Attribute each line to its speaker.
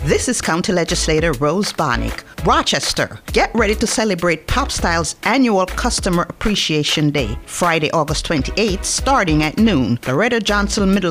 Speaker 1: This is County Legislator Rose Barnick. Rochester, get ready to celebrate PopStyle's annual Customer Appreciation Day, Friday, August 28th, starting at noon. Loretta Johnson Middle